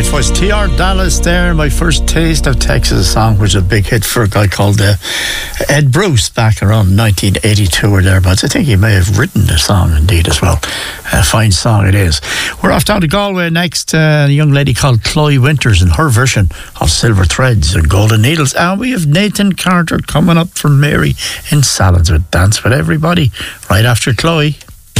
Right, it was T.R. Dallas there, My First Taste of Texas, a song which was a big hit for a guy called Ed Bruce back around 1982 or thereabouts. I think he may have written the song indeed as well. A fine song it is. We're off down to Galway next. A young lady called Chloe Winters and her version of Silver Threads and Golden Needles. And we have Nathan Carter coming up from Mary in Salads with Dance with Everybody right after Chloe.